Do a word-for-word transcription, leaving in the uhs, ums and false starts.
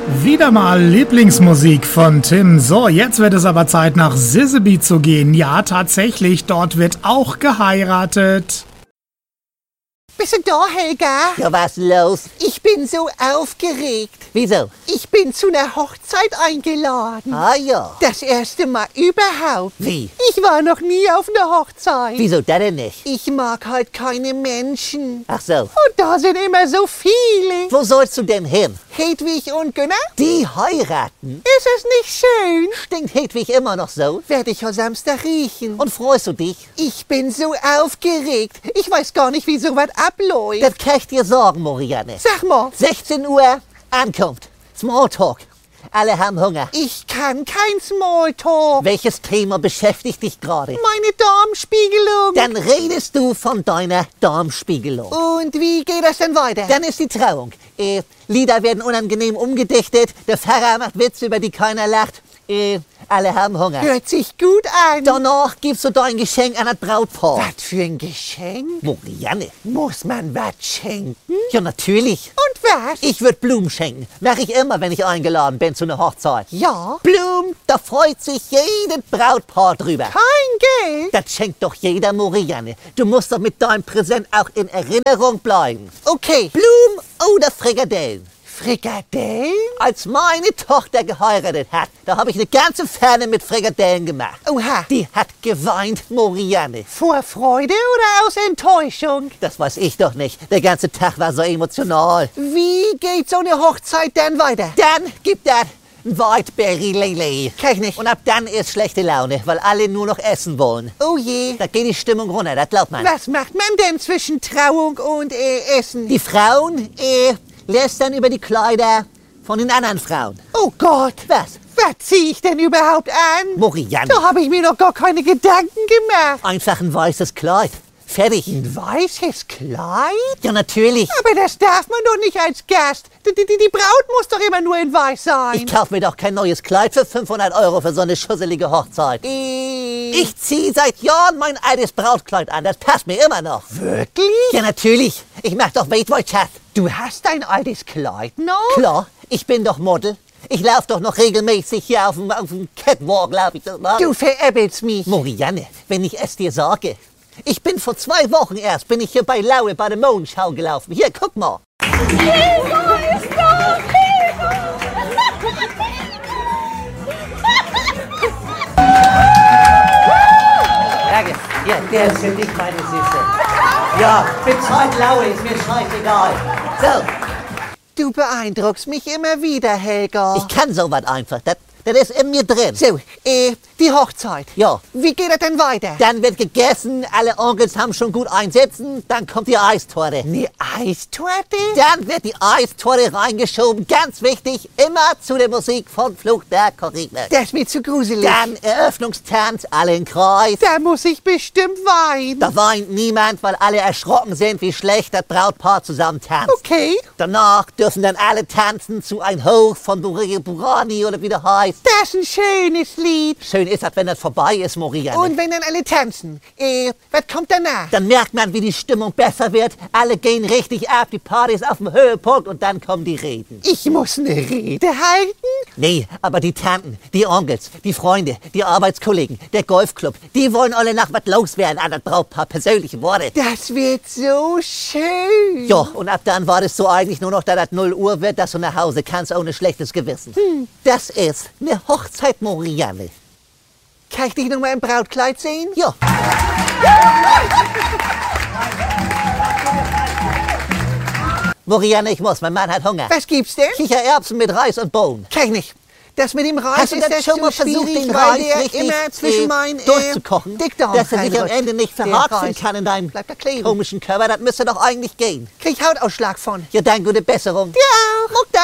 Wieder mal Lieblingsmusik von Tim. So, jetzt wird es aber Zeit, nach Siseby zu gehen. Ja, tatsächlich, dort wird auch geheiratet. Bist du da, Helga? Ja, was los? Ich bin so aufgeregt. Wieso? Ich bin zu einer Hochzeit eingeladen. Ah ja. Das erste Mal überhaupt. Wie? Ich war noch nie auf einer Hochzeit. Wieso das denn nicht? Ich mag halt keine Menschen. Ach so. Und da sind immer so viele. Wo sollst du denn hin? Hedwig und Günner? Die heiraten? Ist es nicht schön? Stinkt Hedwig immer noch so? Werde ich heute Samstag riechen. Und freust du dich? Ich bin so aufgeregt. Ich weiß gar nicht, wie sowas abläuft. Das kann ich dir sagen, Morianne. Sag mal. sechzehn Uhr, Ankunft. Smalltalk. Alle haben Hunger. Ich kann kein Smalltalk. Welches Thema beschäftigt dich gerade? Meine Darmspiegelung. Dann redest du von deiner Darmspiegelung. Und wie geht das denn weiter? Dann ist die Trauung. Äh, Lieder werden unangenehm umgedichtet. Der Pfarrer macht Witze, über die keiner lacht. Äh, alle haben Hunger. Hört sich gut an. Danach gibst du dein Geschenk an das Brautpaar. Was für ein Geschenk? Morianne. Muss man was schenken? Ja, natürlich. Und was? Ich würde Blumen schenken. Mache ich immer, wenn ich eingeladen bin zu einer Hochzeit. Ja. Blumen, da freut sich jedes Brautpaar drüber. Kein Geld? Das schenkt doch jeder, Morianne. Du musst doch mit deinem Präsent auch in Erinnerung bleiben. Okay. Blumen oder Frikadellen? Frikadellen? Als meine Tochter geheiratet hat, da habe ich eine ganze Pfanne mit Frikadellen gemacht. Oha. Die hat geweint, Morianne. Vor Freude oder aus Enttäuschung? Das weiß ich doch nicht. Der ganze Tag war so emotional. Wie geht so eine Hochzeit dann weiter? Dann gibt er Whiteberry Lele. Kenn ich nicht. Und ab dann ist schlechte Laune, weil alle nur noch essen wollen. Oh je. Da geht die Stimmung runter, das glaubt man. Was macht man denn zwischen Trauung und äh, Essen? Die Frauen äh, lästern über die Kleider von den anderen Frauen. Oh Gott. Was? Was zieh ich denn überhaupt an? Morianne. Da habe ich mir noch gar keine Gedanken gemacht. Einfach ein weißes Kleid. Fertig. Ein weißes Kleid? Ja, natürlich. Aber das darf man doch nicht als Gast. Die, die, die Braut muss doch immer nur in weiß sein. Ich kauf mir doch kein neues Kleid für fünfhundert Euro für so eine schusselige Hochzeit. Äh, Ich zieh seit Jahren mein altes Brautkleid an. Das passt mir immer noch. Wirklich? Ja, natürlich. Ich mach doch Weißwurst. Du hast dein altes Kleid noch? Klar, ich bin doch Model. Ich lauf doch noch regelmäßig hier auf dem, auf dem Catwalk, lauf ich das mal. Du veräppelst mich. Morianne, wenn ich es dir sage. Ich bin vor zwei Wochen erst, bin ich hier bei Laue bei der Mondschau gelaufen. Hier, guck mal. Hilda ist da! Hilda! Danke. Ja, der ist für dich, meine Süße. Ja, bezahlt Laue, ist mir scheißegal. So, Du beeindruckst mich immer wieder, Helga. ich kann sowas einfach. Das, das ist in mir drin. So, äh, die Hochzeit. Ja. Wie geht das denn weiter? Dann wird gegessen, alle Onkels haben schon gut einsitzen, dann kommt die Eistorte. Eine Eistorte? Dann wird die Eistorte reingeschoben, ganz wichtig, immer zu der Musik von Fluch der Karibik. Das ist mir zu gruselig. Dann Eröffnungstanz, alle im Kreis. Da muss ich bestimmt weinen. Da weint niemand, weil alle erschrocken sind, wie schlecht das Brautpaar zusammen tanzt. Okay, Danach dürfen dann alle tanzen zu ein Hoch von Burani Burani oder wie der heißt. das ist ein schönes Lied. Schön ist das, wenn das vorbei ist, Morianne. Und wenn dann alle tanzen, äh, was kommt danach? Dann merkt man, wie die Stimmung besser wird. Alle gehen richtig ab, die Party ist auf dem Höhepunkt und dann kommen die Reden. Ich muss eine Rede halten? Nee, aber die Tanten, die Onkels, die Freunde, die Arbeitskollegen, der Golfclub, die wollen alle nach was loswerden an das Brautpaar, persönliche Worte. Das wird so schön. Ja, und ab dann wartest du eigentlich nur noch, da das null Uhr wird, dass du nach Hause kannst ohne schlechtes Gewissen. Hm. Das ist eine Hochzeit, Morianne. Kann ich dich noch mal im Brautkleid sehen? Ja. Morianne, ich muss, mein Mann hat Hunger. Was gibt's denn? Kichererbsen mit Reis und Bohnen. Kann ich nicht. Das mit dem Reis Hast du ist das das schon mal so versucht, schwierig, den weil Reis der richtig immer zwischen äh, meinen äh, durchzukochen, Dickdarm dass er sich am reinrutscht. Ende nicht Der verharzen Reis. kann in deinem Bleibt da kleben. komischen Körper? Das müsste doch eigentlich gehen. Krieg ich Hautausschlag von. Ja, dann gute Besserung. Ja auch. Muck